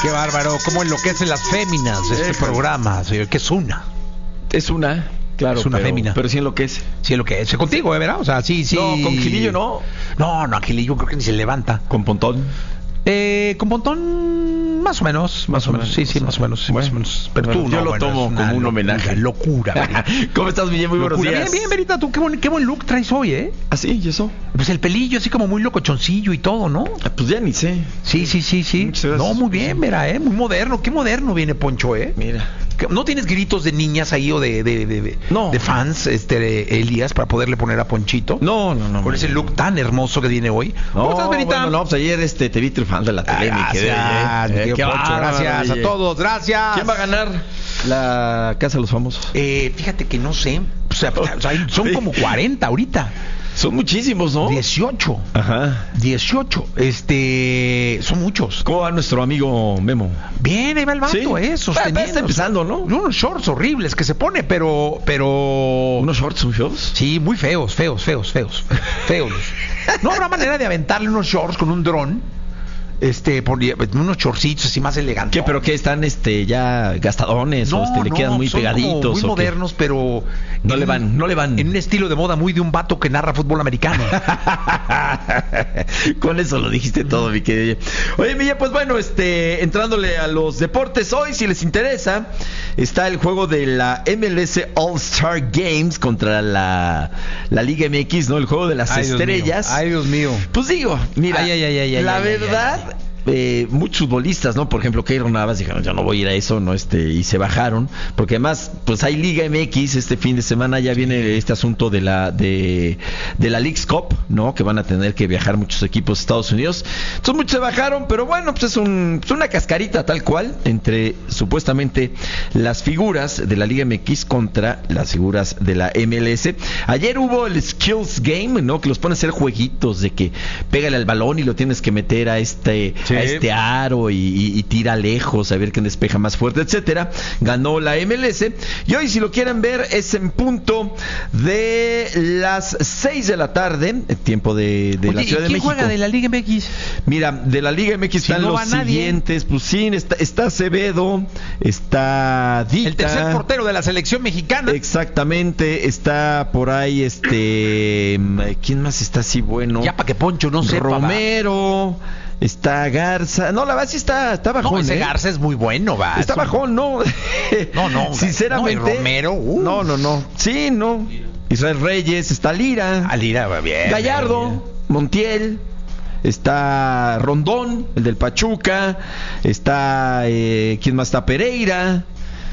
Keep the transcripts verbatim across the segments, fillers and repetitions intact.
Qué bárbaro, cómo enloquecen las féminas de este programa, señor, que es una. Es una, claro, es una pero, fémina. Pero sí enloquece. Sí enloquece contigo, ¿eh, verdad? O sea, sí, sí. No, con Gilillo no. No, no, Gilillo creo que ni se levanta. Con Pontón. Eh, con Pontón, más o menos, más, más o menos. menos. Sí, sí, más o menos, sí, bueno, más o menos. Pero bueno, tú yo no, lo bueno, tomo como un locura, homenaje. Locura. ¿Cómo estás, Miguel? Muy buenos Locura. días. Bien, bien, Verita, tú qué buen, qué buen look traes hoy, ¿eh? ¿Ah, sí? ¿Y eso? Pues el pelillo así como muy locochoncillo y todo, ¿no? Ah, pues ya ni sé. Sí, sí, sí, sí. Muchas gracias. No, muy bien, mira, ¿eh? Muy moderno. Qué moderno viene Poncho, ¿eh? Mira. ¿No tienes gritos de niñas ahí o de, de, de, de, no. de fans, este, Elías, para poderle poner a Ponchito? No, no, no. Con ese look tan hermoso que tiene hoy. No, ¿Cómo estás, Verita? Bueno, no, pues ayer este, te vi triunfando en la tele. Gracias, mi eh, qué Poncho, bárbaro, gracias oye. a todos, gracias. ¿Quién va a ganar la Casa de los Famosos? Eh, fíjate que no sé. O sea, o sea, son Sí. como cuarenta ahorita. Son muchísimos, ¿no? dieciocho. Ajá. dieciocho. Este, son muchos. ¿Cómo va nuestro amigo Memo? Bien, ahí va el vato, Sí. eh, sosteniendo. Está empezando, ¿no? Unos shorts horribles que se pone, pero, pero... ¿Unos shorts muy feos? Sí, muy feos, feos, feos, feos, feos. ¿No habrá manera de aventarle unos shorts con un dron? Este, por unos shortcitos así más elegantes. ¿Qué, pero qué están este ya gastadones o este le quedan muy son pegaditos? como muy o modernos, qué? pero no en, le van, no le van. En un estilo de moda muy de un vato que narra fútbol americano. Con eso lo dijiste todo, mi querido. Oye, Milla, pues bueno, este, entrándole a los deportes hoy, si les interesa, está el juego de la M L S All-Star Games contra la, la Liga M X, ¿no? El juego de las Ay, Dios estrellas. mío. Ay, Dios mío. Pues digo, mira, Ay, ay, ay, ay, la ay, ay, verdad. ay, ay. Eh, muchos futbolistas, ¿no? Por ejemplo, Keylor Navas dijeron, yo no voy a ir a eso, ¿no? Este, y se bajaron, porque además, pues hay Liga M X este fin de semana, ya viene este asunto de la de, de la Leagues Cup, ¿no? Que van a tener que viajar muchos equipos de Estados Unidos. Entonces muchos se bajaron, pero bueno, pues es un, pues una cascarita tal cual entre supuestamente las figuras de la Liga M X contra las figuras de la M L S. Ayer hubo el Skills Game, ¿no? Que los pone a hacer jueguitos de que pégale al balón y lo tienes que meter a este Sí. a este aro y, y, y tira lejos a ver quién despeja más fuerte, etcétera. Ganó la M L S y hoy, si lo quieren ver, es en punto de las seis de la tarde, el tiempo de, de Oye, la Ciudad ¿y de quién México. juega de la Liga M X? Mira, de la Liga M X Si están no los va nadie. siguientes, pues sí, está, está Acevedo, está Dita, El tercer portero de la selección mexicana. exactamente, está por ahí este, ¿quién más está así bueno? Ya para que Poncho no sepa. Romero, está Garza. No, la verdad sí está, está bajón. No, ese ¿eh? Garza es muy bueno, va. Está Es un- bajón, ¿no? No, no. Sinceramente. No, y Romero, uh. No, no, no. Sí, no. Israel Reyes, está Lira. Ah, Lira, va bien. Gallardo, bien. Montiel. Está Rondón, el del Pachuca. Está, eh, ¿quién más está? Pereira.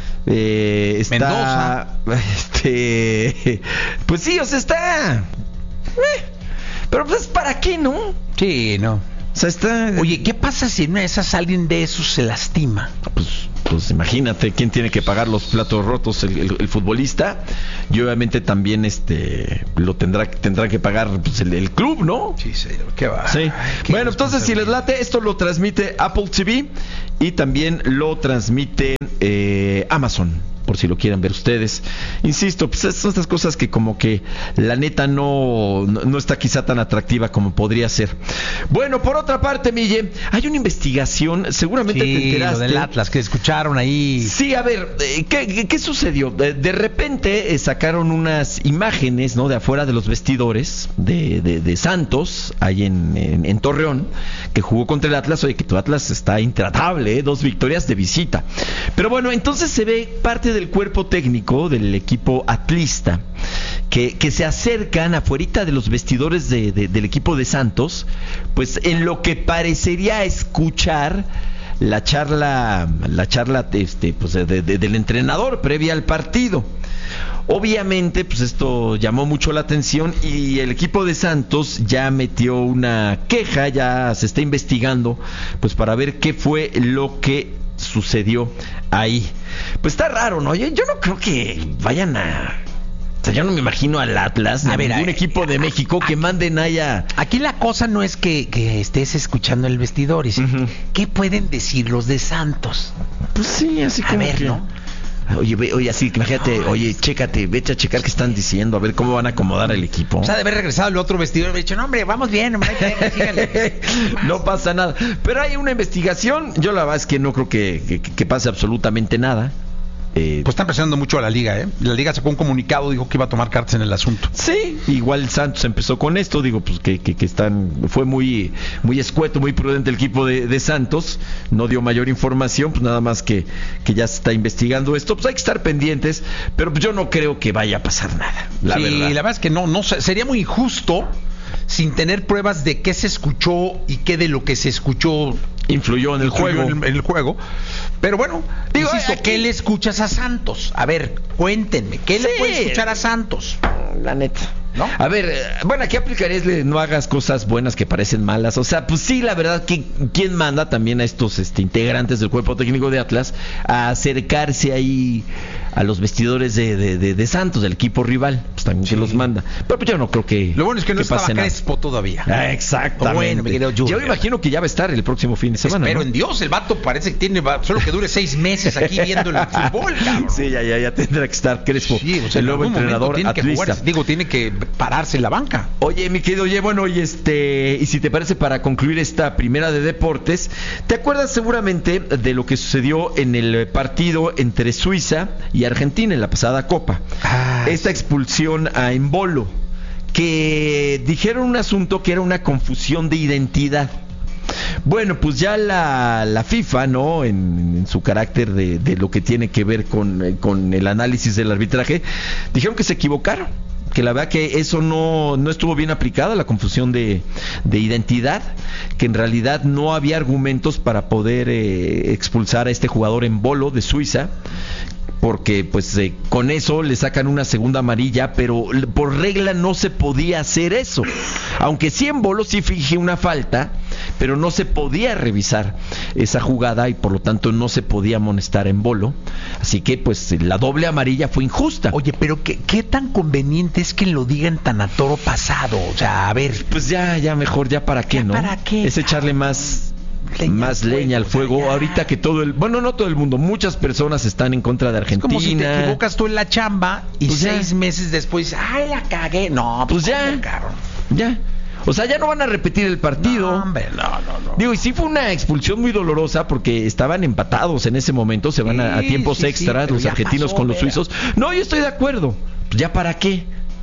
Eh, está Mendoza. Este, pues sí, o sea, está. eh, pero pues para qué, ¿no? O Sí, no. sea, está. Oye, ¿qué pasa si en una de esas alguien de esos se lastima? Pues, pues imagínate quién tiene que pagar los platos rotos, el, el, el futbolista, y obviamente también este lo tendrá tendrá que pagar pues, el, el club, ¿no? Sí, señor. ¿Qué va? Sí. Qué Bueno, entonces si les late, esto lo transmite Apple T V y también lo transmite eh, Amazon, por si lo quieren ver ustedes. Insisto, pues son estas cosas que como que la neta no, no, no está quizá tan atractiva como podría ser. Bueno, por otra parte, Mille, hay una investigación, seguramente Sí, te enteraste. lo del Atlas, que escucharon ahí. Sí, a ver, eh, ¿qué, qué, qué sucedió? De, de repente eh, sacaron unas imágenes, ¿no? De afuera de los vestidores de, de, de Santos, ahí en, en, en Torreón, que jugó contra el Atlas. Oye, que tu Atlas está intratable, ¿eh? Dos victorias de visita. Pero bueno, entonces se ve parte del cuerpo técnico del equipo atlista que, que se acercan afuerita de los vestidores de, de, del equipo de Santos, pues en lo que parecería escuchar la charla, la charla este, pues de, de, del entrenador previa al partido. Obviamente, pues esto llamó mucho la atención y el equipo de Santos ya metió una queja, ya se está investigando, pues para ver qué fue lo que sucedió ahí. Pues está raro, ¿no? Yo, yo no creo que vayan a... O sea, yo no me imagino al Atlas, ni a, A ver, ningún a- equipo de México que manden allá. Aquí la cosa no es que, que estés escuchando el vestidor, y Ujú. ¿qué pueden decir los de Santos? Pues sí, así A como ver, que... ¿no? Oye, ve, oye, así, imagínate, oye, chécate, vete a checar qué están diciendo, a ver cómo van a acomodar el equipo. O sea, de haber regresado el otro vestidor y haber dicho, no, hombre, vamos bien, hombre, síganle. No pasa nada. Pero hay una investigación, yo la verdad es que no creo que, que, que pase absolutamente nada. Eh, pues están presionando mucho a la Liga, ¿eh? La Liga sacó un comunicado, dijo que iba a tomar cartas en el asunto. Sí, igual Santos empezó con esto, digo, pues que, que, que están, fue muy, muy escueto, muy prudente el equipo de, de Santos, no dio mayor información, pues nada más que, que ya se está investigando esto, pues hay que estar pendientes, pero pues yo no creo que vaya a pasar nada, la sí, verdad. la verdad es que no, no sería muy injusto sin tener pruebas de qué se escuchó y qué de lo que se escuchó influyó en el influyó juego. En el, en el juego. Pero bueno, digo, insisto, aquí... ¿qué le escuchas a Santos? A ver, cuéntenme, ¿qué sí. le puede escuchar a Santos? La neta. ¿No? A ver, bueno, aquí aplicarías no hagas cosas buenas que parecen malas. O sea, pues sí, la verdad, que ¿quién manda también a estos este, integrantes del cuerpo técnico de Atlas a acercarse ahí a los vestidores de, de, de, de Santos, del equipo rival? Pues también sí. se los manda. Pero pues yo no creo que lo bueno es que no que estaba Crespo nada. todavía. Ah, exactamente. Bueno, mi querido Junior. Yo me imagino que ya va a estar el próximo fin de semana. Pero ¿no? en Dios, el vato parece que tiene solo que dure seis meses aquí viendo el fútbol, cabrón. Sí, ya, ya, ya tendrá que estar Crespo, sí, o sea, el nuevo entrenador tiene que atlista. jugar, digo, tiene que pararse en la banca. Oye, mi querido, oye, bueno, y este, y si te parece, para concluir esta primera de deportes, ¿te acuerdas seguramente de lo que sucedió en el partido entre Suiza y Argentina en la pasada Copa? Ah, esta expulsión a Embolo, que dijeron un asunto que era una confusión de identidad. Bueno, pues ya la, la FIFA, ¿no? En, en su carácter de, de lo que tiene que ver con, con el análisis del arbitraje, dijeron que se equivocaron, que la verdad que eso no, no estuvo bien aplicada, la confusión de, de identidad, que en realidad no había argumentos para poder eh, expulsar a este jugador Embolo de Suiza, porque pues eh, con eso le sacan una segunda amarilla, pero por regla no se podía hacer eso, aunque sí Embolo sí fingió una falta, pero no se podía revisar esa jugada y por lo tanto no se podía amonestar a Embolo, así que pues la doble amarilla fue injusta. Oye, pero qué, qué tan conveniente es que lo digan tan a toro pasado, o sea, a ver, pues ya, ya mejor, ya para qué, ¿no? ¿Para qué? Es echarle más Leña más al leña al fuego, o sea, ahorita que todo el, bueno, no todo el mundo, muchas personas están en contra de Argentina. Es como si te equivocas tú en la chamba y pues seis ya. meses después, ay, la cagué. No, pues, pues ya, cabrón. ya. O sea, ya no van a repetir el partido. No, hombre, no, no, no. Digo, y sí fue una expulsión muy dolorosa porque estaban empatados en ese momento, se van sí, a, a tiempos sí, extras sí, los argentinos pasó, con los vera. suizos. No, yo estoy de acuerdo. Pues ya para qué.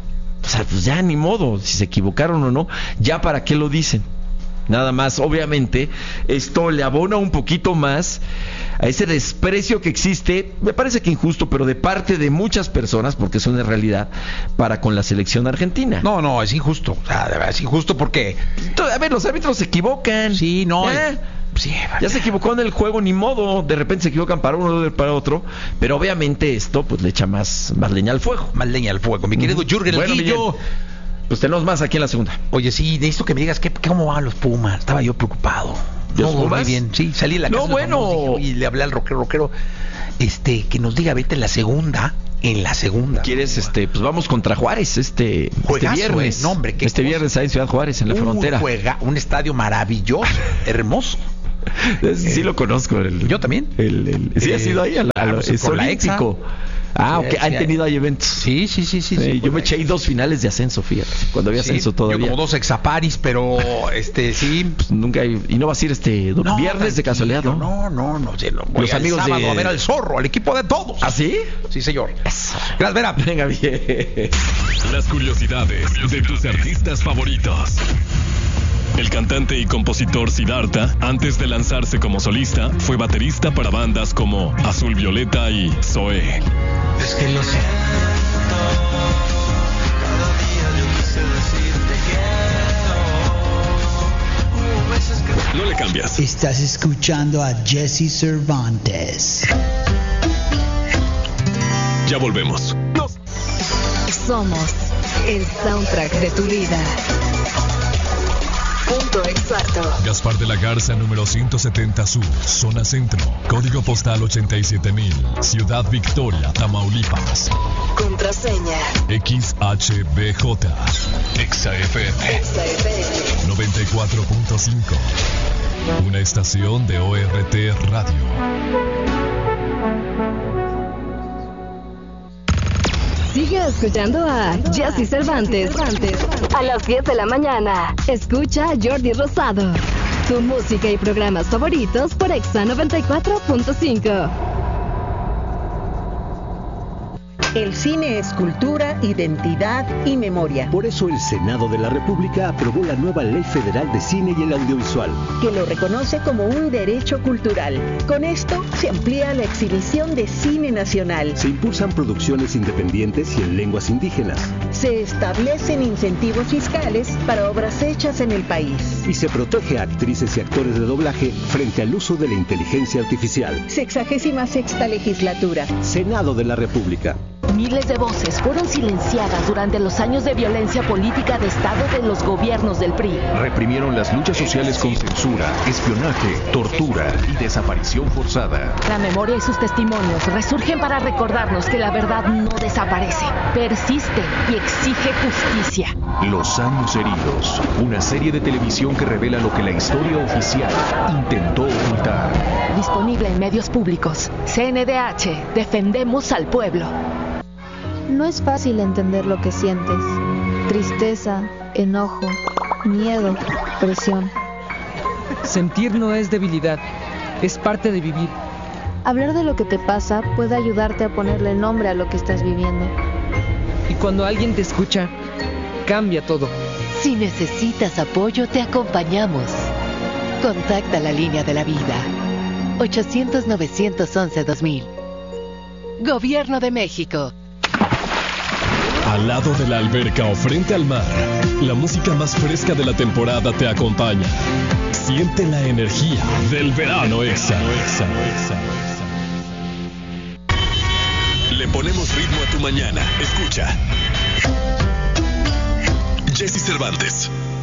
O sea, pues ya ni modo, si se equivocaron o no, ya para qué lo dicen. Nada más, obviamente, esto le abona un poquito más a ese desprecio que existe, me parece que injusto, pero de parte de muchas personas, porque es una realidad, para con la selección argentina. No, no, es injusto. O sea, de verdad, es injusto porque... A ver, los árbitros se equivocan. Sí, no... Ya, es... sí, ya se equivocó en el juego, ni modo. De repente se equivocan para uno, para otro. Pero obviamente esto pues le echa más, más leña al fuego. Más leña al fuego. Mi querido Jürgen bueno, Guillo... Miguel, pues tenemos más aquí en la segunda. Oye, sí, necesito que me digas qué, cómo van los Pumas. Estaba yo preocupado. ¿Los no, Pumas? Muy bien, sí, salí de la casa. No, bueno. Y le hablé al rockero, rockero, este, que nos diga, vete en la segunda, en la segunda. ¿Quieres, este, pues vamos contra Juárez este, Juegazo, este viernes? Eh. No, hombre, este cosa. viernes ahí en Ciudad Juárez, en la un frontera. Juega, un estadio maravilloso, hermoso. Sí eh, lo conozco. El, yo también. El, el, sí, eh, has ido ahí a la, a la, es olímpico. Ah, sí, ok, han sí, tenido ahí eventos. Sí, sí, sí, sí. Eh, sí yo me eché ahí dos finales de ascenso, fíjate, cuando había sí, ascenso todavía. Yo como dos exaparis, pero este sí, pues nunca hay, y no vas a ir este no, viernes de casualidad, ¿no? No, no, no, sí, no voy los amigos sábado de... a ver al Zorro, al equipo de todos. ¿Ah, sí? Sí, señor. Gracias, Vera. Venga, bien. Las curiosidades de tus artistas favoritos. El cantante y compositor Siddhartha, antes de lanzarse como solista, fue baterista para bandas como Azul Violeta y Zoé. Es que lo siento, cada día yo quise decirte quiero. Hubo veces que... No le cambias. Estás escuchando a Jesse Cervantes. Ya volvemos. No. Somos el soundtrack de tu vida. Punto exacto. Gaspar de la Garza, número ciento setenta Sur, zona centro, código postal ochenta y siete mil, Ciudad Victoria, Tamaulipas. Contraseña X H B J, Exa F M, Exa F M noventa y cuatro punto cinco, una estación de O R T Radio. Sigue escuchando a Jesse Cervantes. A las diez de la mañana. Escucha a Jordi Rosado. Tu música y programas favoritos por Exa noventa y cuatro punto cinco. El cine es cultura, identidad y memoria. Por eso el Senado de la República aprobó la nueva Ley Federal de Cine y el Audiovisual, que lo reconoce como un derecho cultural. Con esto se amplía la exhibición de cine nacional. Se impulsan producciones independientes y en lenguas indígenas. Se establecen incentivos fiscales para obras hechas en el país. Y se protege a actrices y actores de doblaje frente al uso de la inteligencia artificial. Sexagésima sexta legislatura. Senado de la República. Miles de voces fueron silenciadas durante los años de violencia política de Estado de los gobiernos del P R I. Reprimieron las luchas sociales con censura, espionaje, tortura y desaparición forzada. La memoria y sus testimonios resurgen para recordarnos que la verdad no desaparece, persiste y exige justicia. Los años heridos, una serie de televisión que revela lo que la historia oficial intentó ocultar. Disponible en medios públicos. C N D H, defendemos al pueblo. No es fácil entender lo que sientes. Tristeza, enojo, miedo, presión. Sentir no es debilidad, es parte de vivir. Hablar de lo que te pasa puede ayudarte a ponerle nombre a lo que estás viviendo. Y cuando alguien te escucha, cambia todo. Si necesitas apoyo, te acompañamos. Contacta la línea de la vida. ochocientos, novecientos once, dos mil. Gobierno de México. Al lado de la alberca o frente al mar, la música más fresca de la temporada te acompaña. Siente la energía del verano Exa. Le ponemos ritmo a tu mañana. Escucha. Jesse Cervantes.